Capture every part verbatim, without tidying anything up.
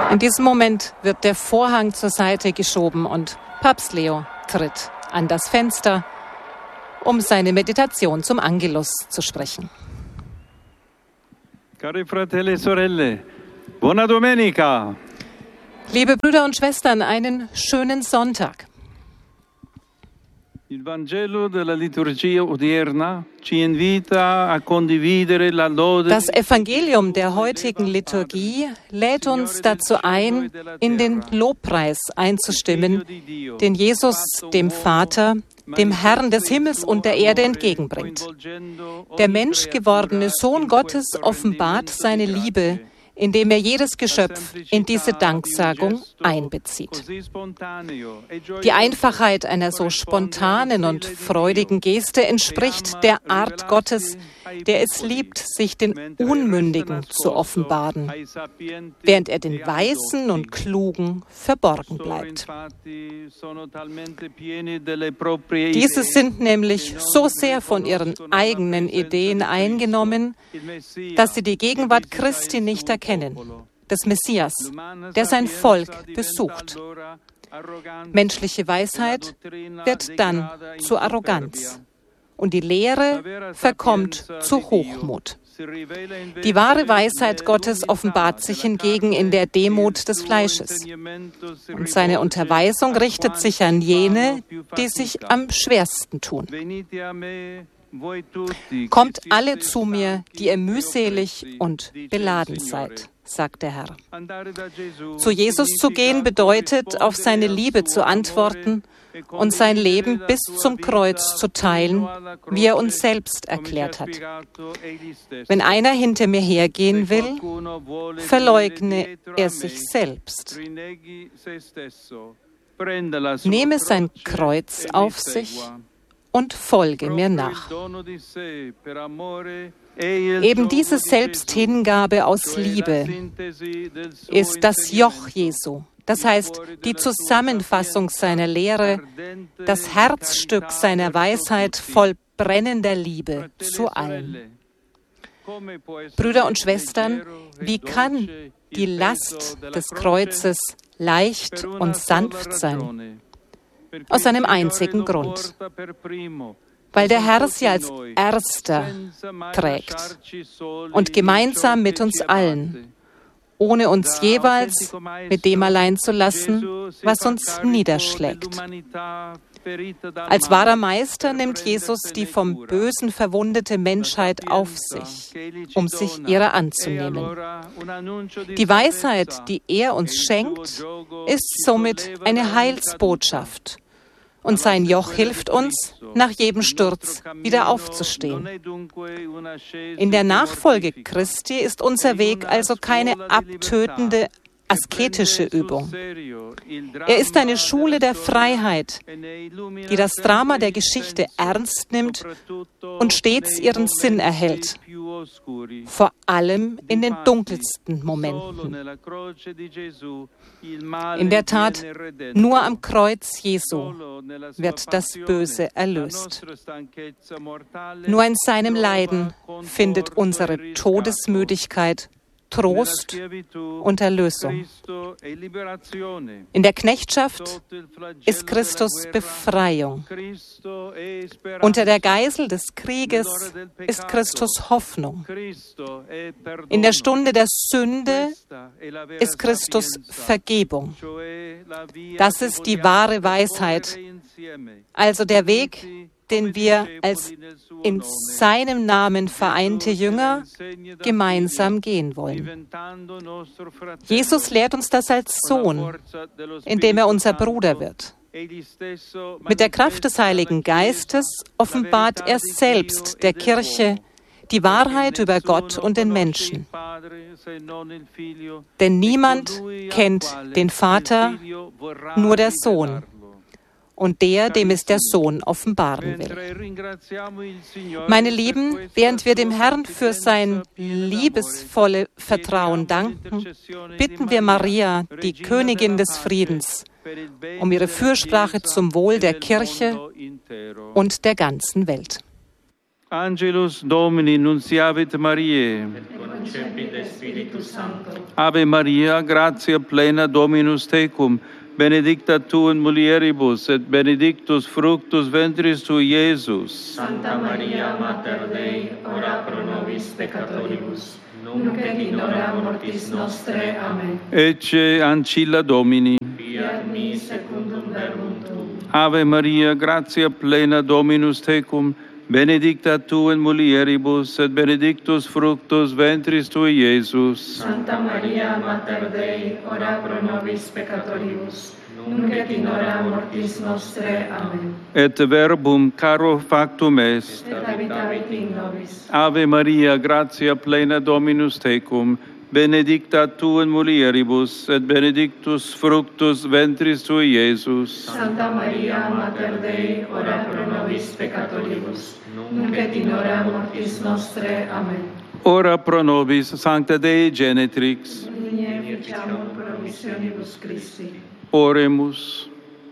In diesem Moment wird der Vorhang zur Seite geschoben und Papst Leo tritt an das Fenster, um seine Meditation zum Angelus zu sprechen. Cari fratelli e sorelle, buona domenica! Liebe Brüder und Schwestern, einen schönen Sonntag. Il Vangelo della liturgia odierna ci invita a condividere la lode. Das Evangelium der heutigen Liturgie lädt uns dazu ein, in den Lobpreis einzustimmen, den Jesus dem Vater, dem Herrn des Himmels und der Erde entgegenbringt. Der menschgewordene Sohn Gottes offenbart seine Liebe, indem er jedes Geschöpf in diese Danksagung einbezieht. Die Einfachheit einer so spontanen und freudigen Geste entspricht der Art Gottes, der es liebt, sich den Unmündigen zu offenbaren, während er den Weisen und Klugen verborgen bleibt. Diese sind nämlich so sehr von ihren eigenen Ideen eingenommen, dass sie die Gegenwart Christi nicht erkennen, des Messias, der sein Volk besucht. Menschliche Weisheit wird dann zu Arroganz. Und die Lehre verkommt zu Hochmut. Die wahre Weisheit Gottes offenbart sich hingegen in der Demut des Fleisches. Und seine Unterweisung richtet sich an jene, die sich am schwersten tun. Kommt alle zu mir, die ihr mühselig und beladen seid, sagt der Herr. Zu Jesus zu gehen bedeutet, auf seine Liebe zu antworten und sein Leben bis zum Kreuz zu teilen, wie er uns selbst erklärt hat. Wenn einer hinter mir hergehen will, verleugne er sich selbst. Nehme sein Kreuz auf sich und folge mir nach. Eben diese Selbsthingabe aus Liebe ist das Joch Jesu. Das heißt, die Zusammenfassung seiner Lehre, das Herzstück seiner Weisheit voll brennender Liebe zu allen. Brüder und Schwestern, wie kann die Last des Kreuzes leicht und sanft sein? Aus einem einzigen Grund. Weil der Herr sie als Erster trägt und gemeinsam mit uns allen, ohne uns jeweils mit dem allein zu lassen, was uns niederschlägt. Als wahrer Meister nimmt Jesus die vom Bösen verwundete Menschheit auf sich, um sich ihrer anzunehmen. Die Weisheit, die er uns schenkt, ist somit eine Heilsbotschaft. Und sein Joch hilft uns, nach jedem Sturz wieder aufzustehen. In der Nachfolge Christi ist unser Weg also keine abtötende, asketische Übung. Er ist eine Schule der Freiheit, die das Drama der Geschichte ernst nimmt und stets ihren Sinn erhält, vor allem in den dunkelsten Momenten. In der Tat, nur am Kreuz Jesu wird das Böse erlöst. Nur in seinem Leiden findet unsere Todesmüdigkeit Trost und Erlösung. In der Knechtschaft ist Christus Befreiung. Unter der Geisel des Krieges ist Christus Hoffnung. In der Stunde der Sünde ist Christus Vergebung. Das ist die wahre Weisheit, also der Weg, den wir als in seinem Namen vereinte Jünger gemeinsam gehen wollen. Jesus lehrt uns das als Sohn, indem er unser Bruder wird. Mit der Kraft des Heiligen Geistes offenbart er selbst der Kirche die Wahrheit über Gott und den Menschen. Denn niemand kennt den Vater, nur der Sohn. Und der, dem es der Sohn offenbaren will. Meine Lieben, während wir dem Herrn für sein liebesvolle Vertrauen danken, bitten wir Maria, die Königin des Friedens, um ihre Fürsprache zum Wohl der Kirche und der ganzen Welt. Angelus Domini nunciavit Mariae. Et concepit de Spiritus Sancto. Ave Maria, gratia plena Dominus tecum, benedicta tu in mulieribus, et benedictus fructus ventris tui, Iesus. Santa Maria, Mater Dei, ora pro nobis peccatoribus, nunc et in hora mortis nostre. Amen. Ecce ancilla Domini. Fiat mi secundum verbum tuum. Ave Maria, gratia plena Dominus tecum, benedicta tu in mulieribus, et benedictus fructus ventris tui, Iesus. Santa Maria, Mater Dei, ora pro nobis peccatoribus, nunc et in hora mortis nostre. Amen. Et verbum caro factum est. Et habitavit in nobis. Ave Maria, gratia plena Dominus tecum, benedicta tu in mulieribus, et benedictus fructus ventris tui, Iesus. Santa Maria, Mater Dei, ora pro nobis peccatoribus, nunc et in hora mortis nostre. Amen. Ora pro nobis, Sancta Dei Genetrix. Digne ficiamur promissionibus Christi. Oremus.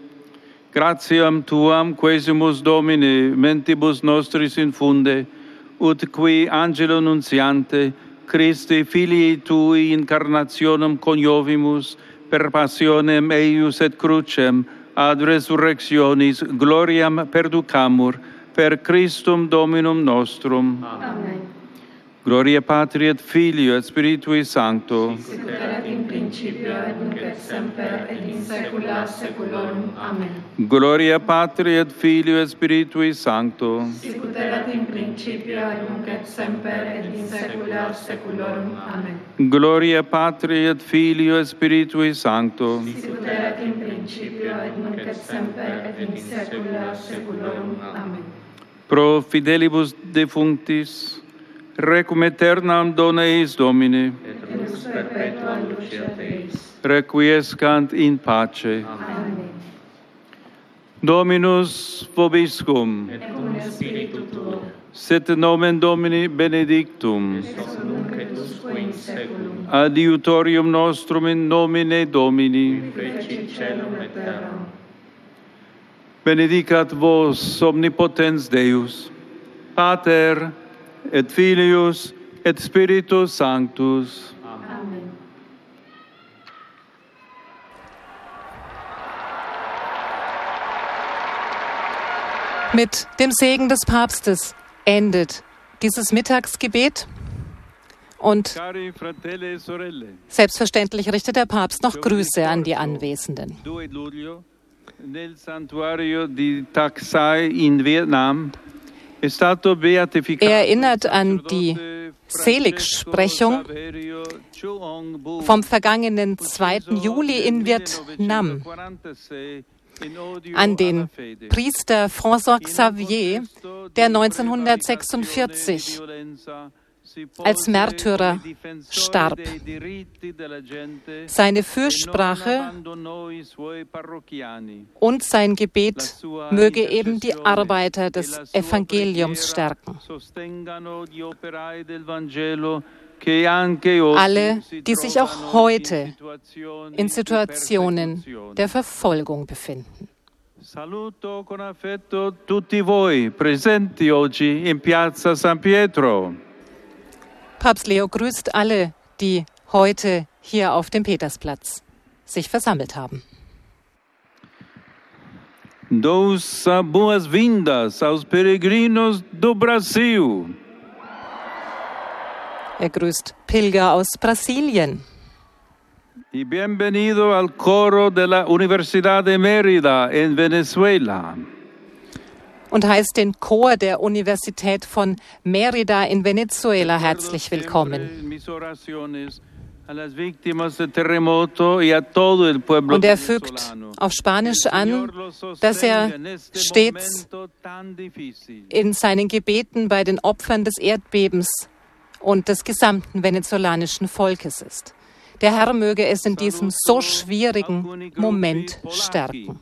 Gratiam tuam quesimus Domine, mentibus nostris infunde, ut qui angelo nuntiante, Christi filii tui incarnationem coniovimus, per passionem eius et crucem, ad resurrectionis gloriam perducamur, per Christum Dominum nostrum. Amen. Gloria Patri et Filio et Spiritui Sancto. Sicut erat in principio et nunc et semper et in saecula saeculorum. Amen. Gloria Patri et Filio et Spiritui Sancto. Sicut erat in principio et nunc et semper et in saecula saeculorum. Amen. Gloria Patri et Filio et Spiritui Sancto. Sicut erat in principio et nunc et semper et in saecula saeculorum. Amen. Pro fidelibus defunctis, requiem aeternam dona eis Domine, Et lux perpetua luceat eis. requiescant in pace. Amen. Dominus vobiscum, Et cum spiritu tuo, sit nomen Domini benedictum, et hoc nunc et usque in saeculum, adiutorium nostrum in nomine Domini. fecit caelum et terram. Benedicat vos omnipotens Deus, Pater et Filius et Spiritus Sanctus. Amen. Mit dem Segen des Papstes endet dieses Mittagsgebet und Cari fratelli e sorelle, selbstverständlich richtet der Papst noch Grüße an die Anwesenden. due luglio, nel santuario di Tak Sai in Vietnam, è stato beatificato Er erinnert an die Seligsprechung vom vergangenen zweiten Juli in Vietnam, an den Priester François Xavier, der neunzehnhundertsechsundvierzig als Märtyrer starb. Seine Fürsprache und sein Gebet möge eben die Arbeiter des Evangeliums stärken. Alle, die sich auch heute in Situationen der Verfolgung befinden. Saluto con affetto tutti voi presenti oggi in Piazza San Pietro. Papst Leo grüßt alle, die heute hier auf dem Petersplatz sich versammelt haben. Dous boas-vindas aos peregrinos do Brasil. Er grüßt Pilger aus Brasilien. Y bienvenido al coro de la Universidad de Mérida en Venezuela. Und heißt den Chor der Universität von Mérida in Venezuela herzlich willkommen. Und er fügt auf Spanisch an, dass er stets in seinen Gebeten bei den Opfern des Erdbebens und des gesamten venezolanischen Volkes ist. Der Herr möge es in diesem so schwierigen Moment stärken.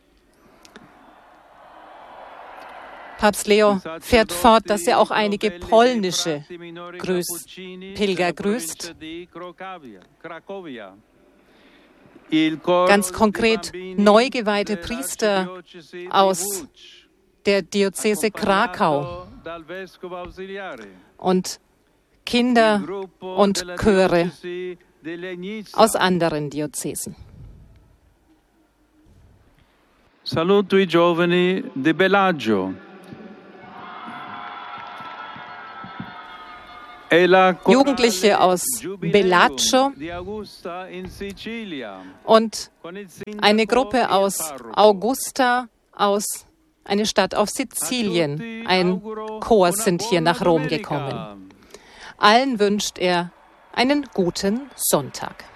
Papst Leo fährt fort, dass er auch einige polnische Grüß, Pilger grüßt. Ganz konkret neu geweihte Priester aus der Diözese Krakau. und Kinder und Chöre aus anderen Diözesen. Saluto i giovani di Bellagio. Jugendliche aus Bellagio und eine Gruppe aus Augusta, aus einer Stadt auf Sizilien. Ein Chor sind hier nach Rom gekommen. Allen wünscht er einen guten Sonntag.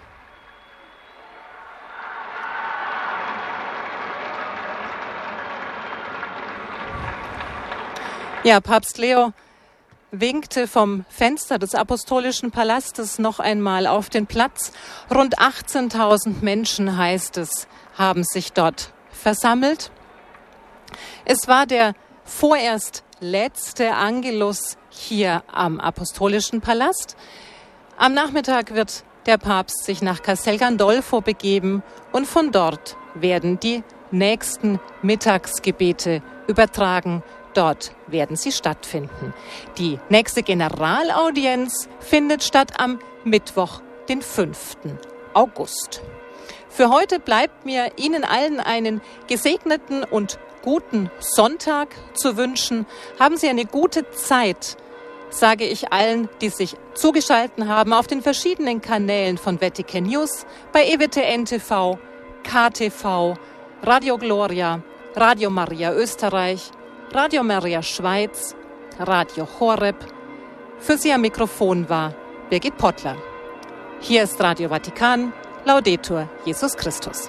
Ja, Papst Leo winkte vom Fenster des Apostolischen Palastes noch einmal auf den Platz. Rund achtzehntausend Menschen, heißt es, haben sich dort versammelt. Es war der vorerst letzte Angelus hier am Apostolischen Palast. Am Nachmittag wird der Papst sich nach Castel Gandolfo begeben und von dort werden die nächsten Mittagsgebete übertragen. Dort werden sie stattfinden. Die nächste Generalaudienz findet statt am Mittwoch, den fünften August. Für heute bleibt mir Ihnen allen einen gesegneten und guten Sonntag zu wünschen. Haben Sie eine gute Zeit, sage ich allen, die sich zugeschaltet haben auf den verschiedenen Kanälen von Vatican News, bei E W T N T V, K T V, Radio Gloria, Radio Maria Österreich, Radio Maria Schweiz, Radio Horeb. Für Sie am Mikrofon war Birgit Pottler. Hier ist Radio Vatikan, Laudetur Jesus Christus.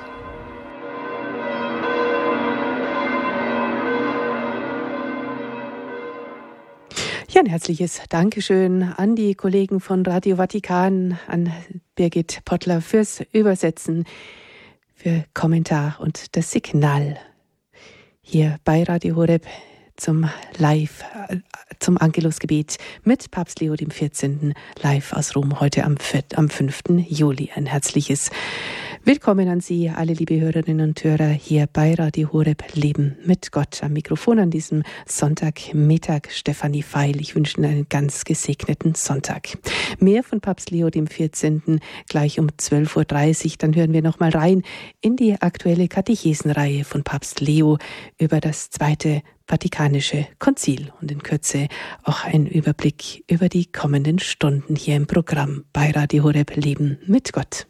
Ja, ein herzliches Dankeschön an die Kollegen von Radio Vatikan, an Birgit Pottler fürs Übersetzen, für Kommentar und das Signal hier bei Radio Horeb zum Live, zum Angelusgebet mit Papst Leo dem vierzehnten live aus Rom heute am, am fünften Juli. Ein herzliches Willkommen an Sie, alle liebe Hörerinnen und Hörer hier bei Radio Horeb Leben mit Gott. Am Mikrofon an diesem Sonntagmittag Stefanie Feil. Ich wünsche Ihnen einen ganz gesegneten Sonntag. Mehr von Papst Leo dem vierzehnten gleich um zwölf Uhr dreißig. Dann hören wir nochmal rein in die aktuelle Katechesenreihe von Papst Leo über das zweite Vatikanische Konzil und in Kürze auch ein Überblick über die kommenden Stunden hier im Programm bei Radio Horeb Leben mit Gott.